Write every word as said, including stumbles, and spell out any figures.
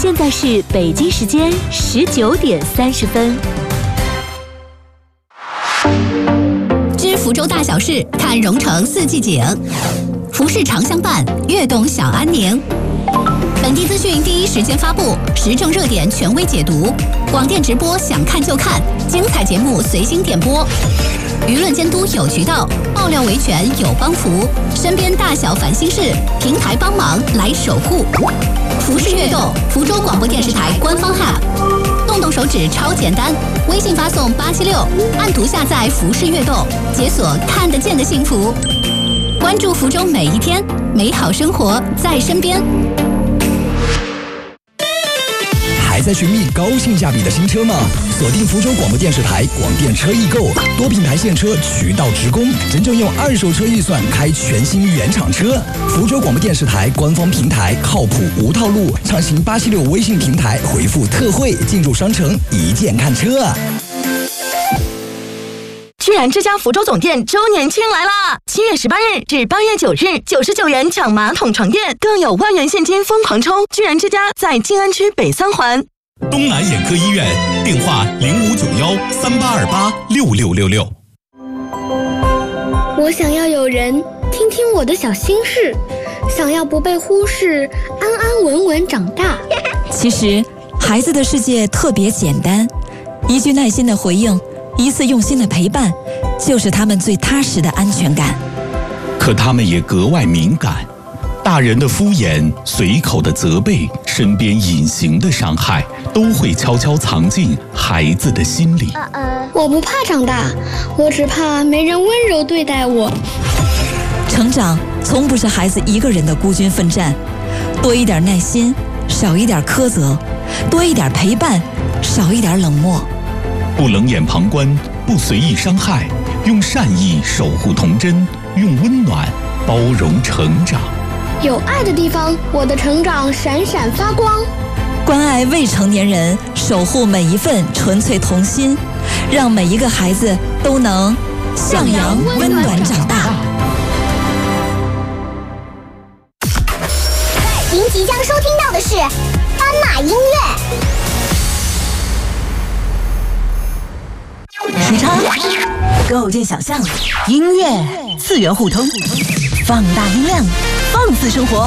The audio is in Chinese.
现在是北京时间十九点三十分。 知福州大小事，看蓉城四季景。服饰常相伴，悦动小安宁。本地资讯第一时间发布，时政热点权威解读，广电直播想看就看，精彩节目随心点播。舆论监督有渠道，爆料维权有帮扶，身边大小烦心事，平台帮忙来守护。服饰悦动，福州广播电视台官方 App， 动动手指超简单，微信发送八七六，按图下载服饰悦动，解锁看得见的幸福。关注福州每一天，美好生活在身边。 还在寻觅高性价比的新车吗？锁定福州广播电视台广电车易购，多品牌现车渠道直供，真正用二手车预算开全新原厂车。福州广播电视台官方平台靠谱无套路，畅行八七六微信平台回复特惠进入商城一键看车。 居然之家福州总店周年庆来啦！七月十八日至八月九日，九十九元抢马桶床垫，更有万元现金疯狂抽！居然之家在静安区北三环。 东南眼科医院，电话零五九幺三八二八六六六六。 我想要有人听听我的小心事，想要不被忽视，安安稳稳长大。 其实，孩子的世界特别简单，一句耐心的回应，一次用心的陪伴，就是他们最踏实的安全感。 可他们也格外敏感，大人的敷衍、随口的责备、身边隐形的伤害，都会悄悄藏进孩子的心里。 我不怕长大，我只怕没人温柔对待我。 成长从不是孩子一个人的孤军奋战，多一点耐心，少一点苛责；多一点陪伴，少一点冷漠。 不冷眼旁观，不随意伤害，用善意守护童真，用温暖包容成长。 有爱的地方，我的成长闪闪发光。 关爱未成年人，守护每一份纯粹童心，让每一个孩子都能向阳温暖长大。 您即将收听到的是斑马音乐。 时差，构建想象，音乐次元互通，放大音量，放肆生活。